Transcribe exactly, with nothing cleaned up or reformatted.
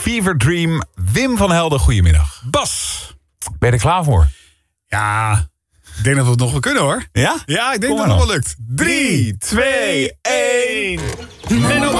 Fever Dream. Wim van Helden, goedemiddag. Bas. Ben je er klaar voor? Ja, ik denk dat we het nog wel kunnen hoor. Ja? Ja, ik denk Kom dat het maar nog wel lukt. Drie, twee, één. Menno